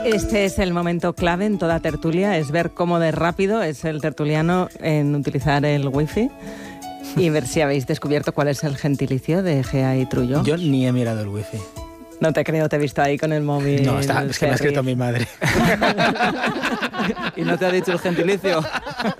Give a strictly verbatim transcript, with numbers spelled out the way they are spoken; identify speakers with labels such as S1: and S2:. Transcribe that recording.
S1: Este es el momento clave en toda tertulia, es ver cómo de rápido es el tertuliano en utilizar el wifi y ver si habéis descubierto cuál es el gentilicio de Gea y Trullo.
S2: Yo ni he mirado el wifi.
S1: No te creo, te he visto ahí con el móvil.
S2: No, está, es que me ha escrito mi madre.
S1: ¿Y no te ha dicho el gentilicio?